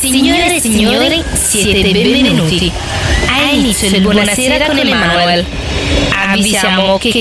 Signore e signori, siete benvenuti. Ha inizio il Buonasera con Emanuel. Avvisiamo che